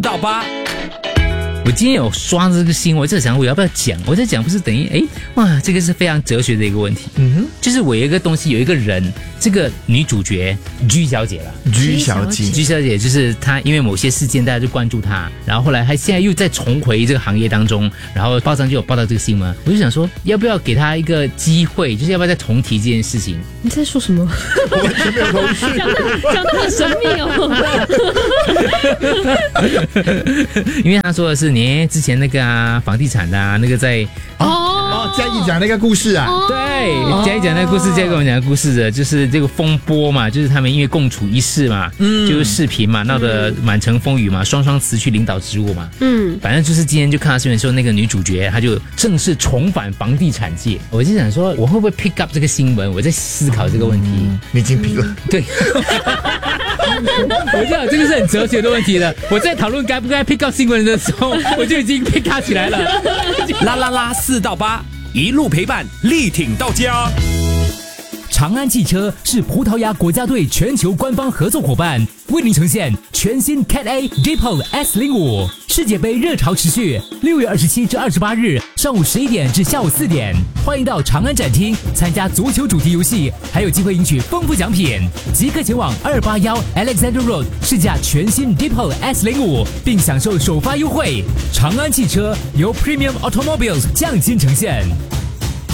到8。 我今天有刷这个新闻，我在想我要不要讲？我在讲不是等于哇，这个是非常哲学的一个问题。就是我有一个东西，有一个人，这个女主角G小姐了。 G 小姐就是她，因为某些事件大家就关注她，然后后来她现在又再重回这个行业当中，然后报上就有报道这个新闻，我就想说要不要给她一个机会，就是要不要再重提这件事情？ 你在说什么？ 我完全没有头绪， 讲得很神秘哦。 因为她说的是你之前那个房地产的那个在嘉义讲那个故事啊， 对，嘉义讲那个故事，嘉义跟我们讲的故事的，就是这个风波嘛，就是他们因为共处一室嘛，就是视频嘛，闹得满城风雨嘛，双双辞去领导职务嘛，反正就是今天就看到新闻说那个女主角她就正式重返房地产界，我就想说我会不会 pick up 这个新闻，我在思考这个问题。 你已经 pick 了， 对。我知道这个是很哲学的问题了。我在讨论该不该 pick up 新闻的时候，我就已经 pick up 起来了。 啦啦啦4到8，一路陪伴，力挺到家。 长安汽车是葡萄牙国家队全球官方合作伙伴，为您呈现全新 Cat A Deepol S05 世界杯热潮持续，6月27至28日上午11点至下午4点，欢迎到长安展厅参加足球主题游戏，还有机会赢取丰富奖品。即刻前往281 Alexander Road 试驾全新 Deepol S05，并享受首发优惠。长安汽车由 Premium Automobiles 匠心呈现。